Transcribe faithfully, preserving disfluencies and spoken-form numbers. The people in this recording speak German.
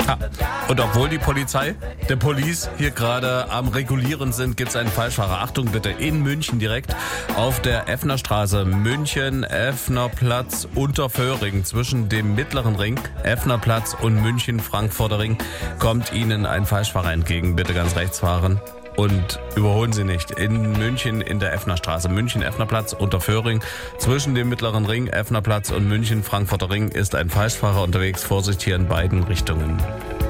Ah, und obwohl die Polizei, der Police hier gerade am Regulieren sind, gibt es einen Falschfahrer. Achtung bitte, in München direkt auf der Effnerstraße, München, Effnerplatz, Unterföhring, zwischen dem Mittleren Ring, Effnerplatz und München, Frankfurter Ring, kommt Ihnen ein Falschfahrer entgegen. Bitte ganz rechts fahren. Und überholen Sie nicht. In München in der Effnerstraße, München, Effnerplatz, Unterföhring, zwischen dem Mittleren Ring, Effnerplatz und München, Frankfurter Ring ist ein Falschfahrer unterwegs. Vorsicht hier in beiden Richtungen.